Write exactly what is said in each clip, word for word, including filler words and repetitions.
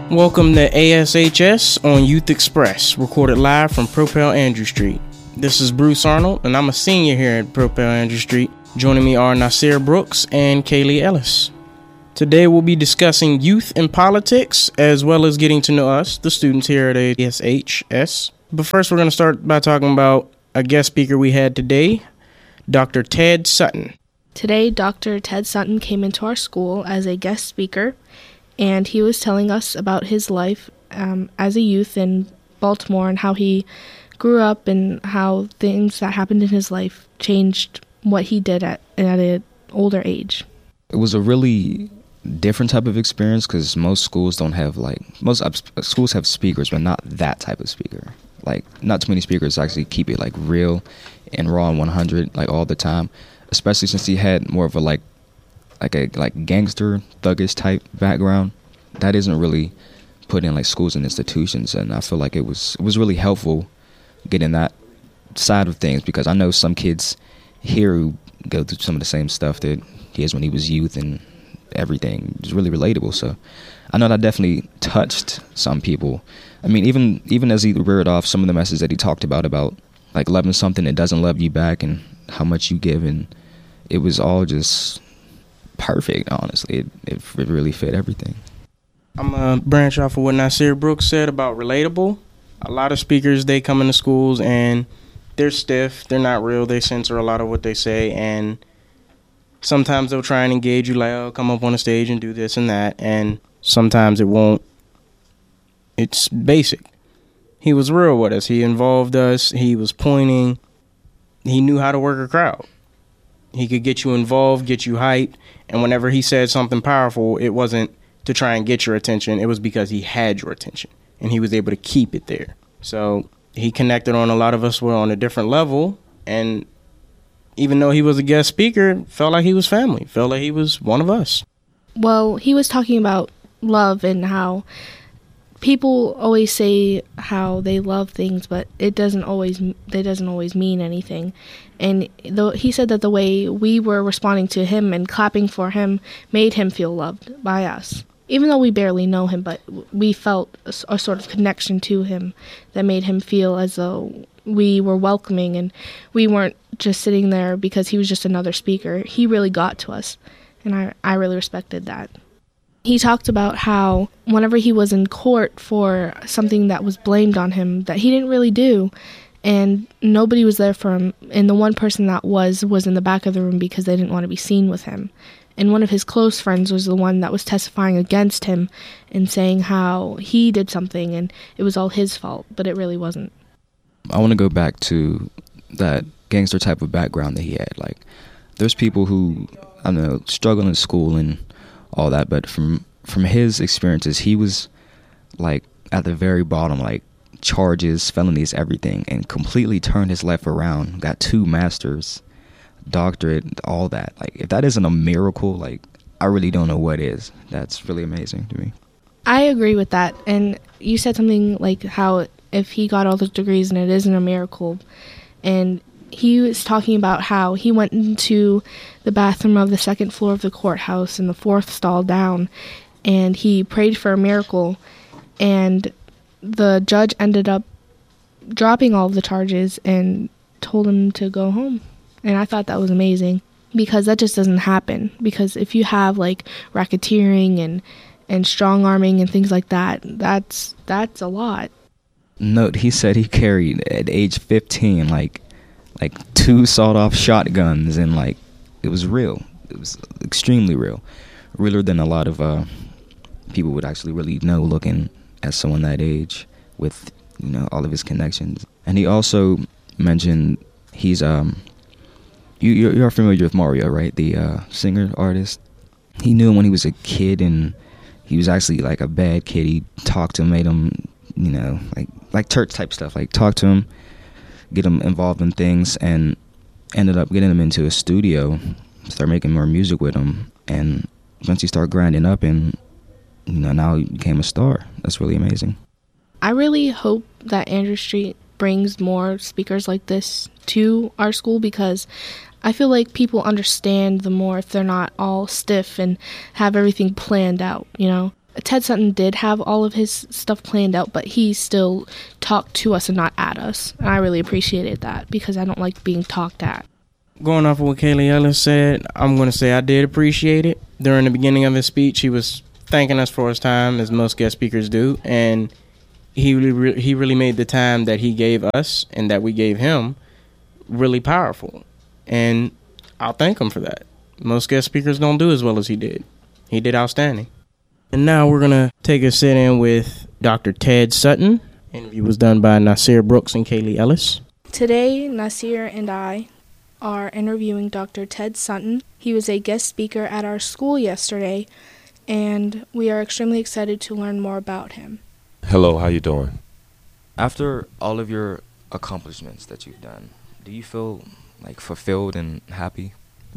Welcome to A S H S on Youth Express, recorded live from Propel Andrew Street. This is Bruce Arnold, and I'm a senior here at Propel Andrew Street. Joining me are Nasir Brooks and Kaylee Ellis. Today we'll be discussing youth and politics, as well as getting to know us, the students here at A S H S. But first we're going to start by talking about a guest speaker we had today, Doctor Ted Sutton. Today, Doctor Ted Sutton came into our school as a guest speaker, and he was telling us about his life um, as a youth in Baltimore and how he grew up and how things that happened in his life changed what he did at, at an older age. It was a really different type of experience because most schools don't have, like, most schools have speakers, but not that type of speaker. Like, not too many speakers actually keep it, like, real and raw and one hundred, like, all the time, especially since he had more of a, like, like a like gangster, thuggish type background. That isn't really put in, like, schools and institutions, and I feel like it was it was really helpful getting that side of things, because I know some kids here who go through some of the same stuff that he is when he was youth and everything. It's really relatable, so I know that definitely touched some people. I mean, even even as he reared off some of the messages that he talked about, about like loving something that doesn't love you back and how much you give, and it was all just perfect, honestly. It, it, it really fit everything. I'm going to branch off of what Nasir Brooks said about relatable. A lot of speakers, they come into schools and they're stiff, they're not real, they censor a lot of what they say, and sometimes they'll try and engage you like, oh, come up on the stage and do this and that, and sometimes it won't. It's basic. He was real with us. He involved us. He was pointing. He knew how to work a crowd. He could get you involved, get you hyped, and whenever he said something powerful, it wasn't to try and get your attention. It was because he had your attention, and he was able to keep it there. So he connected on a lot of us were on a different level, and even though he was a guest speaker, felt like he was family, felt like he was one of us. Well, he was talking about love and how people always say how they love things, but it doesn't always that doesn't always mean anything. And the, he said that the way we were responding to him and clapping for him made him feel loved by us. Even though we barely know him, but we felt a, a sort of connection to him that made him feel as though we were welcoming and we weren't just sitting there because he was just another speaker. He really got to us, and I, I really respected that. He talked about how whenever he was in court for something that was blamed on him that he didn't really do, and nobody was there for him, and the one person that was was in the back of the room because they didn't want to be seen with him. And one of his close friends was the one that was testifying against him and saying how he did something and it was all his fault, but it really wasn't. I want to go back to that gangster type of background that he had. Like, there's people who, I don't know, struggle in school and all that, but from from his experiences, he was, like, at the very bottom, like, charges, felonies, everything, and completely turned his life around, got two masters, doctorate, all that. Like, if that isn't a miracle, like, I really don't know what is. That's really amazing to me. I agree with that, and you said something like how if he got all those degrees and it isn't a miracle, and he was talking about how he went into the bathroom of the second floor of the courthouse in the fourth stall down, and he prayed for a miracle, and the judge ended up dropping all of the charges and told him to go home. And I thought that was amazing, because that just doesn't happen. Because if you have, like, racketeering and, and strong-arming and things like that, that's that's a lot. Note, he said he carried, at age fifteen, like, like two sawed-off shotguns, and, like, it was real. It was extremely real. Realer than a lot of uh, people would actually really know looking at someone that age with, you know, all of his connections. And he also mentioned he's, um, you, you're, you're familiar with Mario, right? The uh, singer, artist. He knew him when he was a kid, and he was actually, like, a bad kid. He talked to him, made him, you know, like, like church type stuff, like talk to him, get him involved in things, and ended up getting him into a studio, start making more music with him, and eventually start grinding up, and, you know, now he became a star. That's really amazing. I really hope that Andrew Street brings more speakers like this to our school, because I feel like people understand the more if they're not all stiff and have everything planned out, you know? Ted Sutton did have all of his stuff planned out, but he still talked to us and not at us. And I really appreciated that because I don't like being talked at. Going off of what Kaylee Ellis said, I'm going to say I did appreciate it. During the beginning of his speech, he was thanking us for his time, as most guest speakers do, and he really, he really made the time that he gave us and that we gave him really powerful. And I'll thank him for that. Most guest speakers don't do as well as he did. He did outstanding. And now we're going to take a sit-in with Doctor Ted Sutton. The interview was done by Nasir Brooks and Kaylee Ellis. Today, Nasir and I are interviewing Doctor Ted Sutton. He was a guest speaker at our school yesterday, and we are extremely excited to learn more about him. Hello, how you doing? After all of your accomplishments that you've done, do you feel like fulfilled and happy?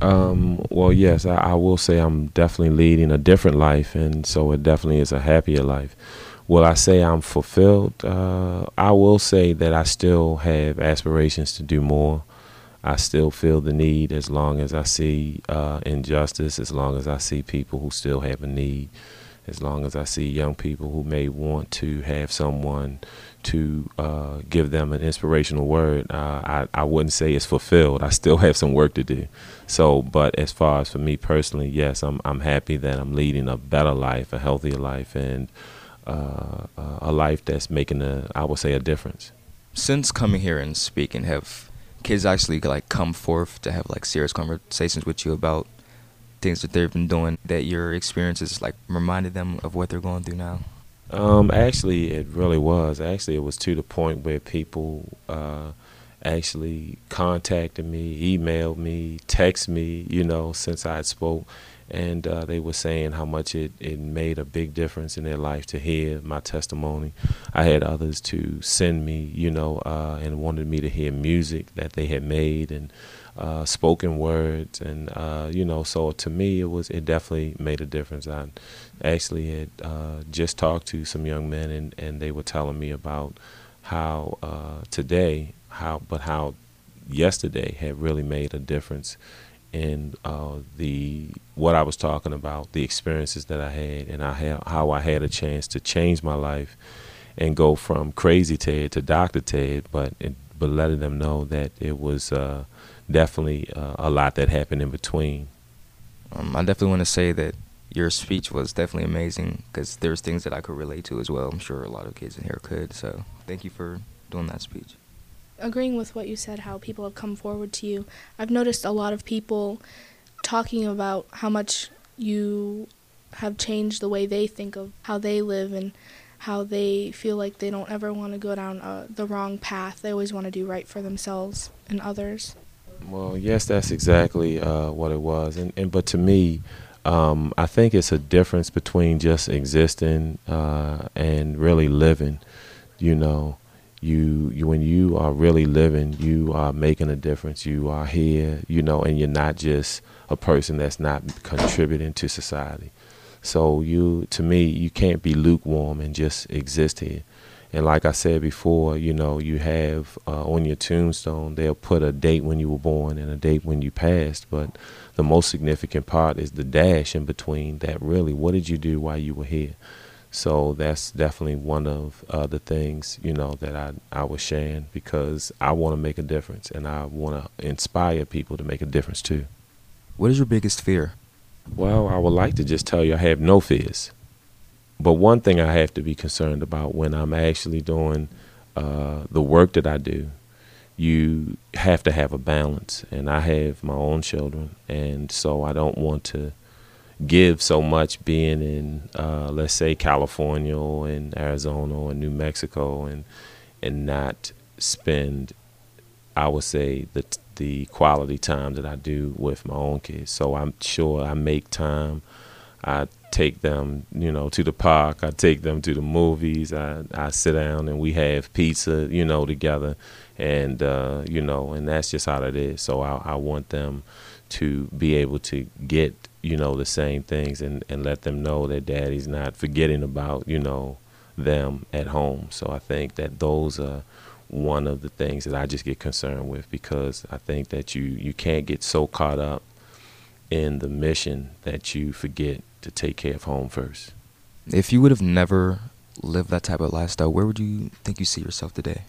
Um, well, yes, I, I will say I'm definitely leading a different life, and so it definitely is a happier life. Will I say I'm fulfilled? Uh, I will say that I still have aspirations to do more. I still feel the need as long as I see uh, injustice, as long as I see people who still have a need, as long as I see young people who may want to have someone to uh, give them an inspirational word. Uh, I, I wouldn't say it's fulfilled. I still have some work to do. So, but as far as for me personally, yes, I'm I'm happy that I'm leading a better life, a healthier life, and uh, a life that's making a, I would say, a difference. Since coming here and speaking, have kids actually like come forth to have like serious conversations with you about things that they've been doing, that your experiences like reminded them of what they're going through now? Um, actually, it really was. Actually, it was to the point where people uh, actually contacted me, emailed me, text me, you know, since I had spoke. And uh, they were saying how much it, it made a big difference in their life to hear my testimony. I had others to send me, you know, uh, and wanted me to hear music that they had made and uh, spoken words. And, uh, you know, so to me, it was it definitely made a difference. I actually had uh, just talked to some young men, and, and they were telling me about how uh, today, how but how yesterday had really made a difference in uh, the what I was talking about, the experiences that I had, and I had, how I had a chance to change my life and go from crazy Ted to Doctor Ted, but it, but letting them know that it was uh, definitely uh, a lot that happened in between. Um, I definitely want to say that your speech was definitely amazing because there's things that I could relate to as well. I'm sure a lot of kids in here could, so thank you for doing that speech. Agreeing with what you said, how people have come forward to you, I've noticed a lot of people talking about how much you have changed the way they think of how they live and how they feel like they don't ever want to go down uh, the wrong path. They always want to do right for themselves and others. Well, yes, that's exactly uh, what it was. And, and but to me, um, I think it's a difference between just existing uh, and really living, you know. You, you, when you are really living, you are making a difference. You are here, you know, and you're not just a person that's not contributing to society. So you, to me, you can't be lukewarm and just exist here. And like I said before, you know, you have uh, on your tombstone, they'll put a date when you were born and a date when you passed. But the most significant part is the dash in between that. Really, what did you do while you were here? So that's definitely one of uh, the things, you know, that I, I was sharing because I want to make a difference and I want to inspire people to make a difference too. What is your biggest fear? Well, I would like to just tell you I have no fears. But one thing I have to be concerned about when I'm actually doing uh, the work that I do, you have to have a balance. And I have my own children, and so I don't want to give so much being in, uh, let's say, California or in Arizona or New Mexico and and not spend, I would say, the the quality time that I do with my own kids. So I'm sure I make time. I take them, you know, to the park. I take them to the movies. I, I sit down and we have pizza, you know, together. And, uh, you know, and that's just how it is. So I, I want them to be able to get, you know, the same things and, and let them know that daddy's not forgetting about, you know, them at home. So I think that those are one of the things that I just get concerned with because I think that you, you can't get so caught up in the mission that you forget to take care of home first. If you would have never lived that type of lifestyle, where would you think you see yourself today?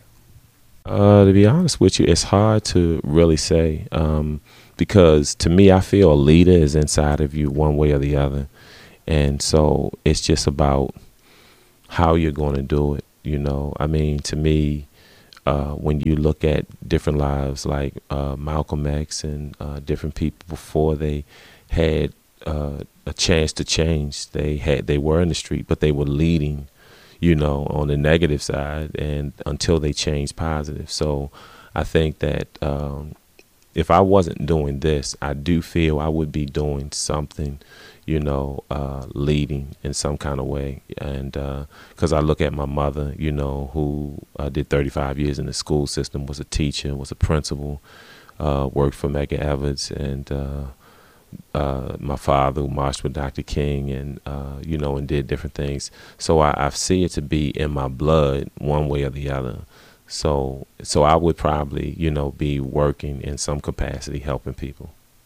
Uh, to be honest with you, it's hard to really say um, because to me, I feel a leader is inside of you one way or the other. And so it's just about how you're going to do it. You know, I mean, to me, uh, when you look at different lives like uh, Malcolm X and uh, different people before they had uh, a chance to change, they had they were in the street, but they were leading, you know, on the negative side, and until they changed positive. So I think that um, if I wasn't doing this, I do feel I would be doing something, you know, uh, leading in some kind of way. And because uh, I look at my mother, you know, who uh, did thirty-five years in the school system, was a teacher, was a principal, uh, worked for Medgar Evers, and uh, uh, my father who marched with Doctor King, and, uh, you know, and did different things. So I, I see it to be in my blood one way or the other. So, so I would probably, you know, be working in some capacity, helping people.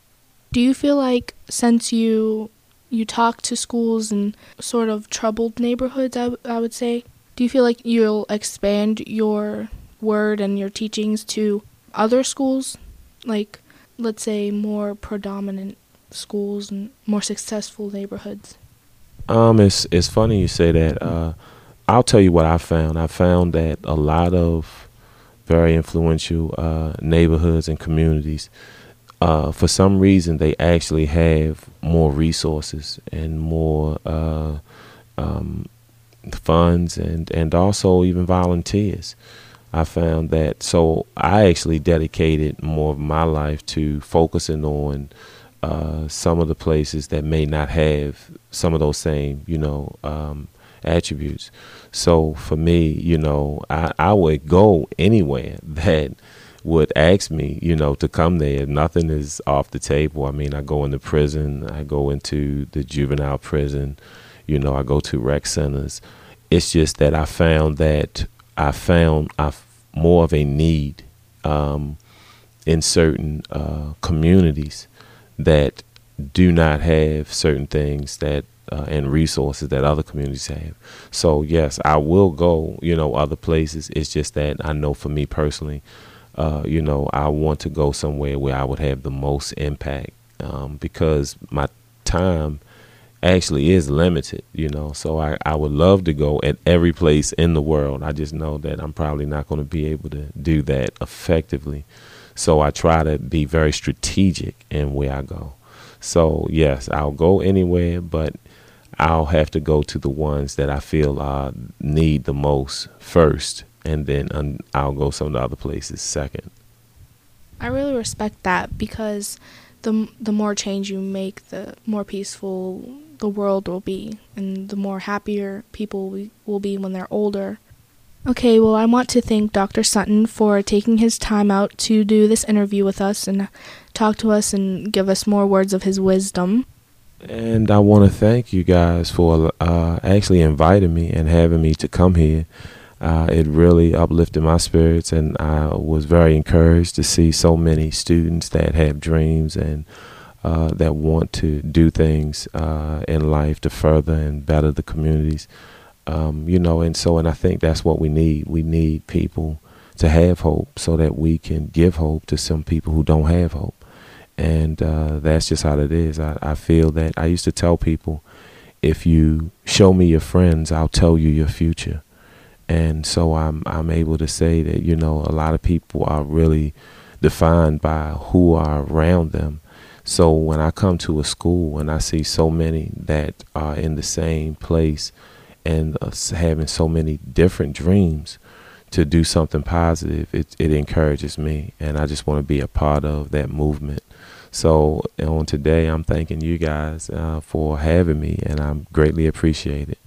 Do you feel like since you you talk to schools in sort of troubled neighborhoods, I, w- I would say, do you feel like you'll expand your word and your teachings to other schools, like, let's say, more predominant schools and more successful neighborhoods? Um, it's it's funny you say that. Uh, I'll tell you what I found. I found that a lot of very influential uh, neighborhoods and communities, uh, for some reason, they actually have more resources and more uh, um, funds and, and also even volunteers. I found that. So I actually dedicated more of my life to focusing on uh, some of the places that may not have some of those same, you know, um, attributes. So for me, you know, I, I would go anywhere that would ask me, you know, to come there. Nothing is off the table. I mean, I go into prison, I go into the juvenile prison, you know, I go to rec centers. It's just that I found that I found I more of a need um, in certain uh, communities that do not have certain things that uh, and resources that other communities have. So yes, I will go, you know, other places. It's just that I know for me personally, uh, you know, I want to go somewhere where I would have the most impact um, because my time actually is limited, you know, so I, I would love to go at every place in the world. I just know that I'm probably not going to be able to do that effectively. So I try to be very strategic in where I go. So yes, I'll go anywhere, but I'll have to go to the ones that I feel uh, need the most first, and then um, I'll go some of the other places second. I really respect that because the the more change you make, the more peaceful the world will be, and the more happier people we will be when they're older. Okay, well, I want to thank Doctor Sutton for taking his time out to do this interview with us and talk to us and give us more words of his wisdom. And I want to thank you guys for uh, actually inviting me and having me to come here. Uh, it really uplifted my spirits, and I was very encouraged to see so many students that have dreams and uh, that want to do things uh, in life to further and better the communities. Um, you know, and so, and I think that's what we need. We need people to have hope so that we can give hope to some people who don't have hope. And uh, that's just how it is. I, I feel that I used to tell people, if you show me your friends, I'll tell you your future. And so I'm I'm able to say that, you know, a lot of people are really defined by who are around them. So when I come to a school and I see so many that are in the same place and uh, having so many different dreams to do something positive, it, it encourages me. And I just want to be a part of that movement. So on today, I'm thanking you guys uh, for having me, and I'm greatly appreciated.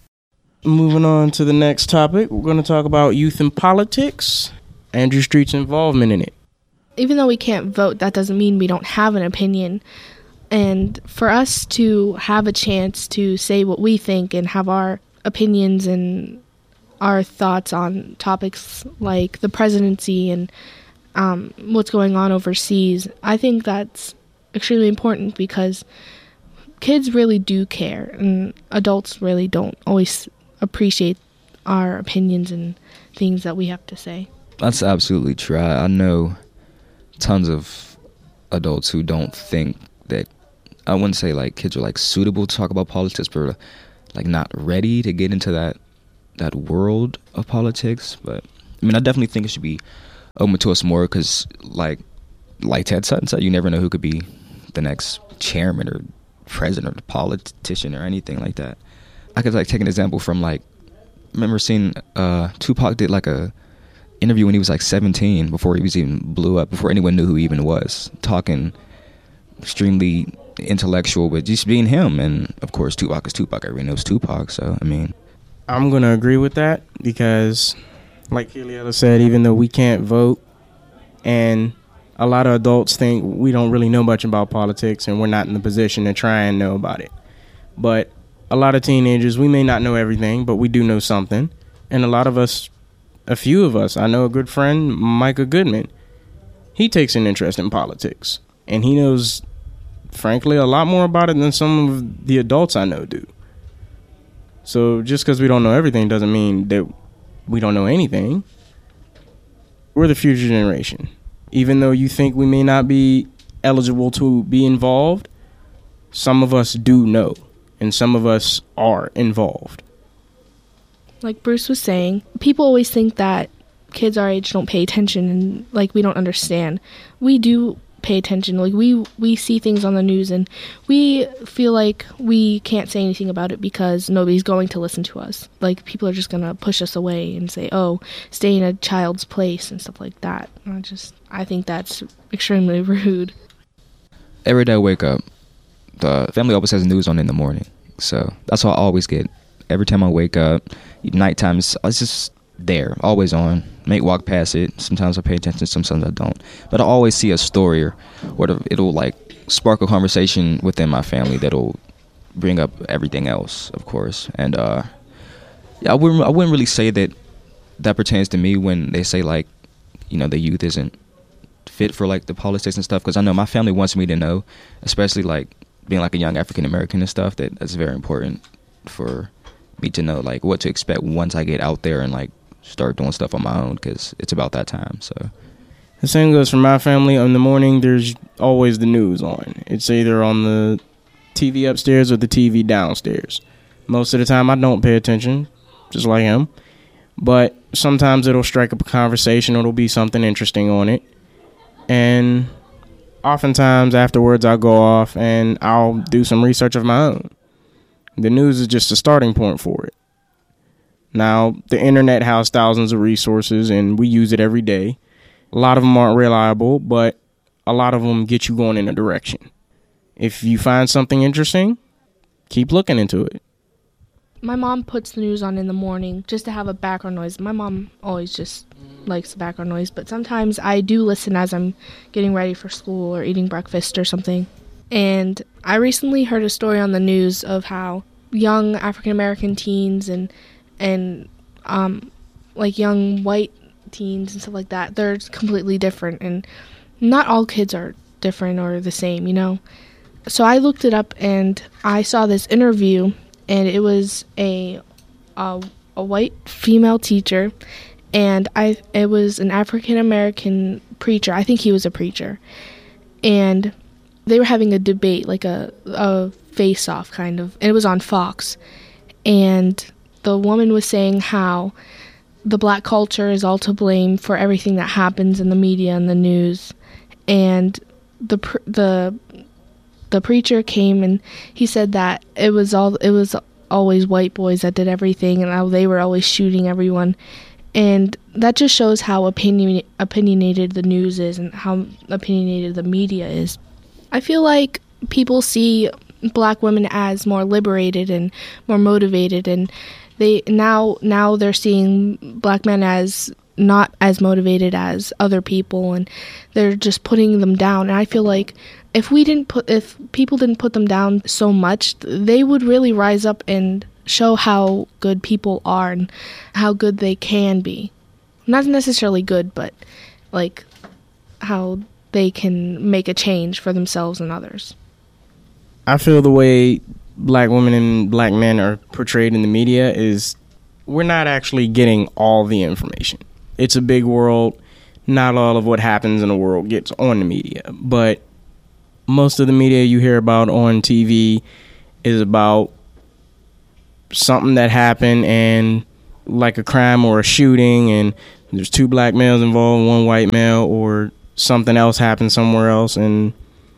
Moving on to the next topic, we're going to talk about youth and politics, Andrew Street's involvement in it. Even though we can't vote, that doesn't mean we don't have an opinion. And for us to have a chance to say what we think and have our opinions and our thoughts on topics like the presidency and um, what's going on overseas, I think that's extremely important because kids really do care, and adults really don't always appreciate our opinions and things that we have to say. That's absolutely true. I, I know tons of adults who don't think that, I wouldn't say like kids are like suitable to talk about politics, but like not ready to get into that that world of politics. But I mean, I definitely think it should be open to us more, because like like Ted Sutton said, you never know who could be the next chairman or president or politician or anything like that. I could like take an example from like, I remember seeing uh, Tupac did like a interview when he was like seventeen, before he was even blew up, before anyone knew who he even was, talking extremely intellectual, but just being him. And of course, Tupac is Tupac. Everybody knows Tupac. So I mean, I'm gonna agree with that, because, like Kiliela said, even though we can't vote, and a lot of adults think we don't really know much about politics, and we're not in the position to try and know about it. But a lot of teenagers, we may not know everything, but we do know something. And a lot of us, a few of us, I know a good friend, Micah Goodman, he takes an interest in politics, and he knows, frankly, a lot more about it than some of the adults I know do. So just because we don't know everything doesn't mean that we don't know anything. We're the future generation. Even though you think we may not be eligible to be involved, some of us do know, and some of us are involved. Like Bruce was saying, people always think that kids our age don't pay attention, and like we don't understand. We do pay attention. Like we we see things on the news, and we feel like we can't say anything about it because nobody's going to listen to us. Like people are just gonna push us away and say, "Oh, stay in a child's place" and stuff like that. I just I think that's extremely rude. Every day I wake up, the family always has news on in the morning, so that's what I always get. Every time I wake up, nighttime, it's, it's just there, always on. May walk past it. Sometimes I pay attention, sometimes I don't. But I always see a story, or, or it'll like spark a conversation within my family that'll bring up everything else, of course. And uh, yeah, I wouldn't, I wouldn't really say that that pertains to me when they say like, you know, the youth isn't fit for like the politics and stuff. Because I know my family wants me to know, especially like being like a young African American and stuff, that that's very important for me to know like what to expect once I get out there and like start doing stuff on my own, because it's about that time. So the same goes for my family. In the morning, there's always the news on. It's either on the T V upstairs or the T V downstairs. Most of the time I don't pay attention, just like him, but sometimes it'll strike up a conversation, or it'll be something interesting on it, and oftentimes afterwards I'll go off and I'll do some research of my own. The news is just a starting point for it. Now, the internet has thousands of resources, and we use it every day. A lot of them aren't reliable, but a lot of them get you going in a direction. If you find something interesting, keep looking into it. My mom puts the news on in the morning just to have a background noise. My mom always just likes the background noise, but sometimes I do listen as I'm getting ready for school or eating breakfast or something. And I recently heard a story on the news of how young African American teens and and um like young white teens and stuff like that, they're completely different, and not all kids are different or the same, you know. So I looked it up and I saw this interview, and it was a a, a white female teacher, and I it was an African American preacher. I think he was a preacher, and they were having a debate, like a, a face-off kind of, and it was on Fox. And the woman was saying how the black culture is all to blame for everything that happens in the media and the news. And the the the preacher came and he said that it was all it was always white boys that did everything, and how they were always shooting everyone. And that just shows how opinion, opinionated the news is and how opinionated the media is. I feel like people see black women as more liberated and more motivated, and they now now they're seeing black men as not as motivated as other people, and they're just putting them down. And I feel like if we didn't put if people didn't put them down so much, they would really rise up and show how good people are and how good they can be. Not necessarily good, but like how they can make a change for themselves and others. I feel the way black women and black men are portrayed in the media is we're not actually getting all the information. It's a big world. Not all of what happens in the world gets on the media, but most of the media you hear about on T V is about something that happened, and like a crime or a shooting, and there's two black males involved, one white male, or something else happened somewhere else. And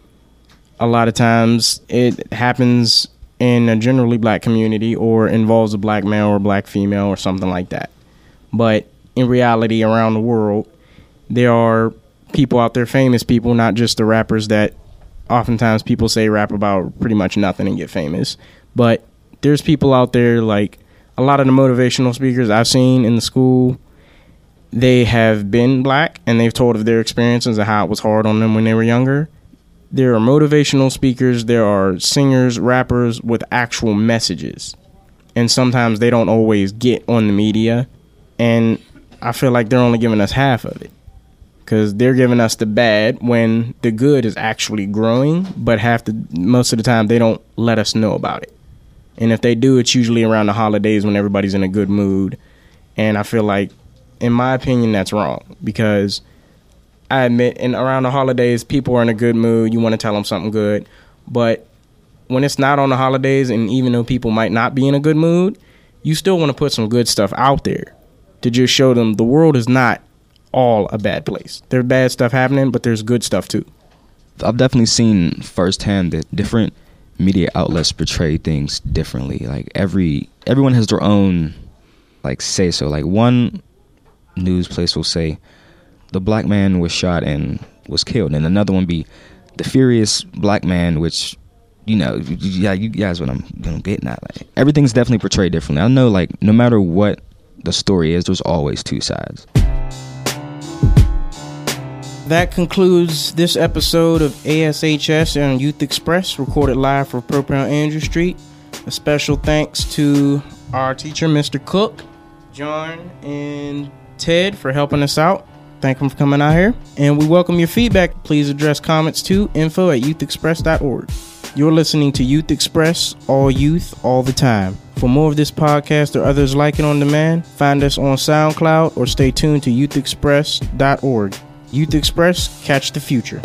a lot of times it happens in a generally black community or involves a black male or black female or something like that. But in reality, around the world, there are people out there, famous people, not just the rappers that oftentimes people say rap about pretty much nothing and get famous. But there's people out there, like a lot of the motivational speakers I've seen in the school, they have been black and they've told of their experiences and how it was hard on them when they were younger. There are motivational speakers, there are singers, rappers with actual messages. And sometimes they don't always get on the media. And I feel like they're only giving us half of it. Because they're giving us the bad when the good is actually growing, but half the, most of the time they don't let us know about it. And if they do, it's usually around the holidays when everybody's in a good mood. And I feel like, in my opinion, that's wrong. Because I admit, and around the holidays, people are in a good mood. You want to tell them something good. But when it's not on the holidays, and even though people might not be in a good mood, you still want to put some good stuff out there to just show them the world is not all a bad place. There's bad stuff happening, but there's good stuff too. I've definitely seen firsthand that different media outlets portray things differently. Like every everyone has their own like say so. Like one news place will say the black man was shot and was killed, and another one be the furious black man, which you know, yeah, you guys what I'm, I'm getting at. Like, everything's definitely portrayed differently. I know, like no matter what the story is, there's always two sides. That concludes this episode of A S H S and Youth Express, recorded live for Propre on Andrew Street. A special thanks to our teacher, Mister Cook, John, and Ted for helping us out. Thank them for coming out here. And we welcome your feedback. Please address comments to info at youth express dot org. You're listening to Youth Express, all youth, all the time. For more of this podcast or others like it on demand, find us on SoundCloud or stay tuned to youth express dot org. Youth Express, catch the future.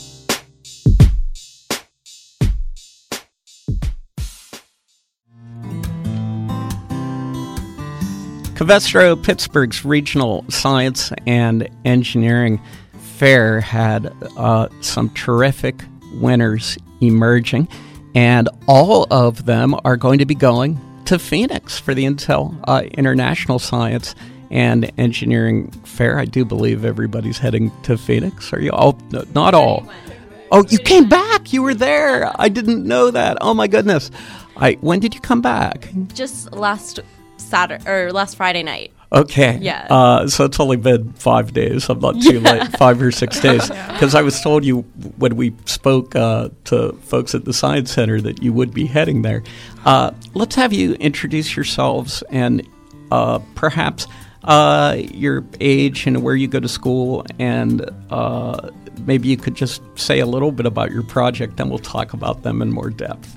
Covestro Pittsburgh's Regional Science and Engineering Fair had uh, some terrific winners emerging, and all of them are going to be going to Phoenix for the Intel uh, International Science and Engineering Fair. I do believe everybody's heading to Phoenix. Are you all? No, not all. Oh, you came back. You were there. I didn't know that. Oh my goodness. I when did you come back? Just last Saturday or last Friday night. Okay. Yeah. Uh, so it's only been five days. I'm not too yeah. late. Five or six days. Because I was told you when we spoke uh, to folks at the Science Center that you would be heading there. Uh, let's have you introduce yourselves and uh, perhaps uh, your age and where you go to school, and uh, maybe you could just say a little bit about your project, and we'll talk about them in more depth.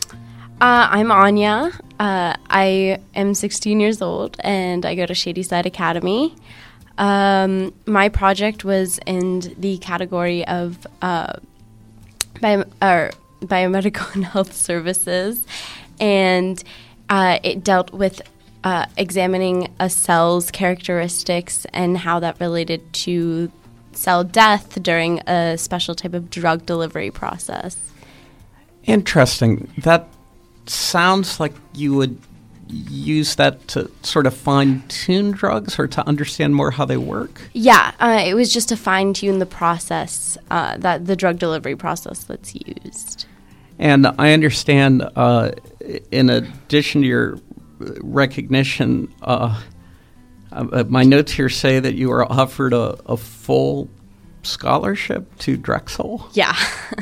Uh, I'm Anya. Uh, I am sixteen years old, and I go to Shadyside Academy. Um, my project was in the category of uh, bio- or biomedical and health services, and uh, it dealt with uh, examining a cell's characteristics and how that related to cell death during a special type of drug delivery process. Interesting. That sounds like you would use that to sort of fine-tune drugs or to understand more how they work? Yeah, uh, it was just to fine-tune the process, uh, that the drug delivery process that's used. And I understand, uh, in addition to your recognition, uh, uh, my notes here say that you were offered a, a full scholarship to Drexel? Yeah.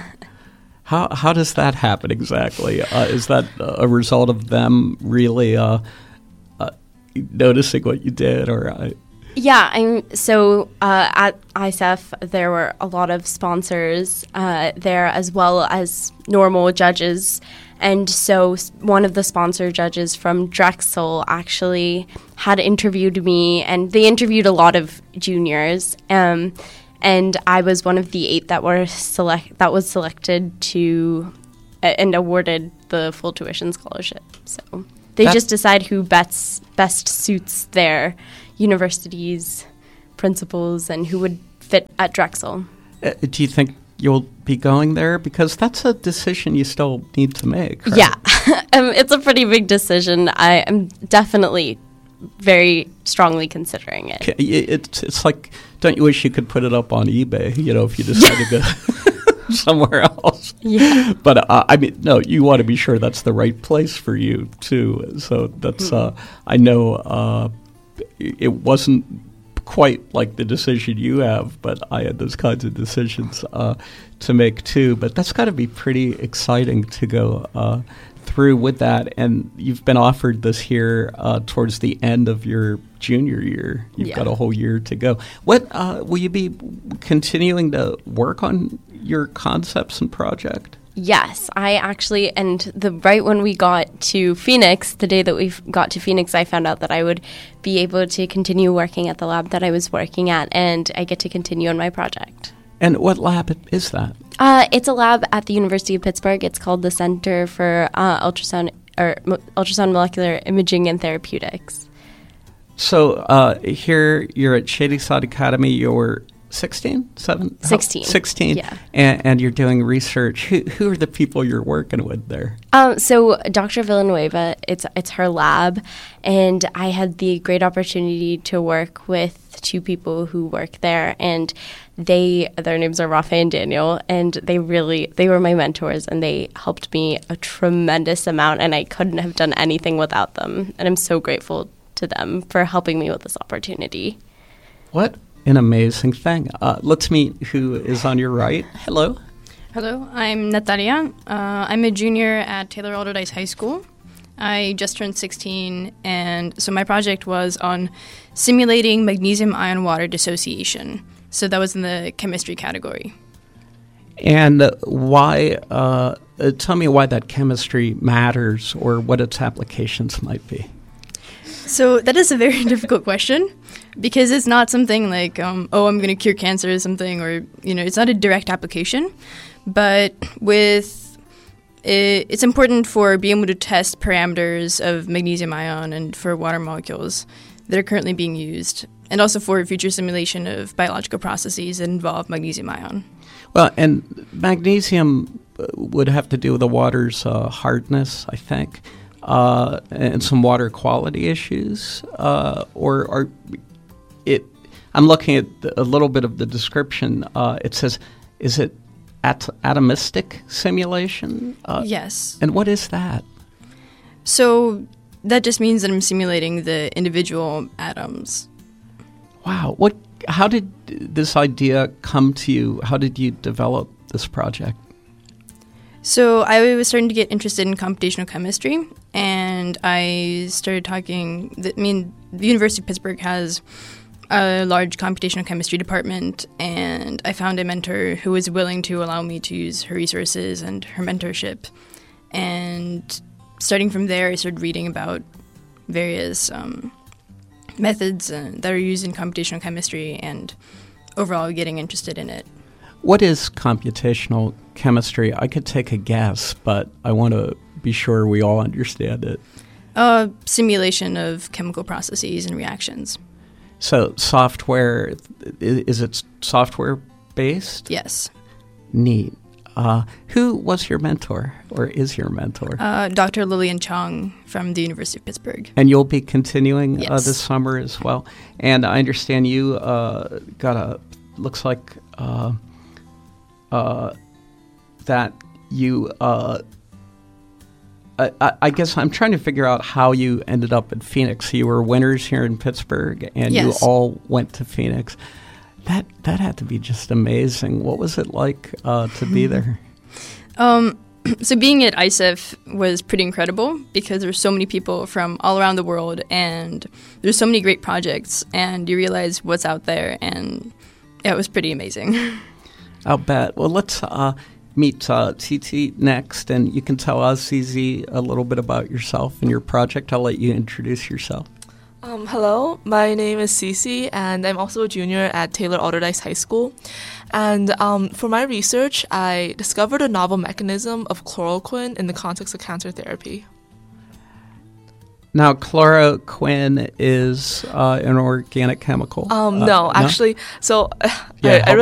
How how does that happen exactly? Uh, is that a result of them really uh, uh, noticing what you did, or? Uh, Yeah, I'm so uh, at I S E F there were a lot of sponsors uh, there as well as normal judges, and so s- one of the sponsor judges from Drexel actually had interviewed me, and they interviewed a lot of juniors, um, and I was one of the eight that were select that was selected to uh, and awarded the full tuition scholarship. So they That- just decide who best best suits their university's principles and who would fit at Drexel. Uh, do you think you'll be going there? Because that's a decision you still need to make. Right? Yeah, um, it's a pretty big decision. I am definitely very strongly considering it. Ca- i- It's, it's like, don't you wish you could put it up on eBay, you know, if you decide to go somewhere else? Yeah. But uh, I mean, no, you want to be sure that's the right place for you, too. So that's, uh, I know uh, it wasn't quite like the decision you have, but I had those kinds of decisions uh, to make, too. But that's got to be pretty exciting to go uh, through with that. And you've been offered this here uh, towards the end of your junior year. You've Yeah. got a whole year to go. What uh, will you be continuing to work on your concepts and project? Yes, I actually, and the right when we got to Phoenix, the day that we got to Phoenix, I found out that I would be able to continue working at the lab that I was working at, and I get to continue on my project. And what lab is that? Uh, it's a lab at the University of Pittsburgh. It's called the Center for uh, Ultrasound or Mo- Ultrasound Molecular Imaging and Therapeutics. So uh, here you're at Shadyside Academy. You're sixteen, seven, how- sixteen. sixteen, Yeah. and, and you're doing research. Who, who are the people you're working with there? Um, so Doctor Villanueva, it's it's her lab, and I had the great opportunity to work with two people who work there, and they their names are Rafa and Daniel, and they really they were my mentors, and they helped me a tremendous amount, and I couldn't have done anything without them, and I'm so grateful to them for helping me with this opportunity. What an amazing thing. Uh, let's meet who is on your right. Hello. Hello, I'm Natalia. Uh, I'm a junior at Taylor Alderdice High School. I just turned sixteen, and so my project was on simulating magnesium ion water dissociation. So that was in the chemistry category. And uh, why, uh, uh, tell me why that chemistry matters or what its applications might be. So that is a very difficult question because it's not something like, um, oh, I'm going to cure cancer or something, or, you know, it's not a direct application. But with it, it's important for being able to test parameters of magnesium ion and for water molecules that are currently being used, and also for future simulation of biological processes that involve magnesium ion. Well, and magnesium uh, would have to do with the water's uh, hardness, I think, uh, and some water quality issues. Uh, or, or it. I'm looking at the, a little bit of the description. Uh, it says, "Is it at- atomistic simulation?" Uh, Yes. And what is that? So that just means that I'm simulating the individual atoms. Wow. What? How did this idea come to you? How did you develop this project? So I was starting to get interested in computational chemistry, and I started talking. Th- I mean, the University of Pittsburgh has a large computational chemistry department, and I found a mentor who was willing to allow me to use her resources and her mentorship. And starting from there, I started reading about various um, methods uh, that are used in computational chemistry, and overall getting interested in it. What is computational chemistry? I could take a guess, but I want to be sure we all understand it. Uh, simulation of chemical processes and reactions. So software, i- is it software based? Yes. Neat. Uh, who was your mentor or is your mentor? Uh, Doctor Lillian Chong from the University of Pittsburgh. And you'll be continuing uh, Yes. this summer as well. And I understand you uh, got a, looks like uh, uh, that you, uh, I, I guess I'm trying to figure out how you ended up at Phoenix. You were winners here in Pittsburgh and Yes. you all went to Phoenix. That that had to be just amazing. What was it like uh, to be there? Um, so being at I C E F was pretty incredible because there's so many people from all around the world, and there's so many great projects, and you realize what's out there, and it was pretty amazing. I'll bet. Well, let's uh, meet uh, Titi next, and you can tell us, Z Z, a little bit about yourself and your project. I'll let you introduce yourself. Um, hello, my name is Cece, and I'm also a junior at Taylor Alderdice High School. And um, for my research, I discovered a novel mechanism of chloroquine in the context of cancer therapy. Now, chloroquine is uh, an organic chemical. Um, uh, no, actually, so Yeah, I, I really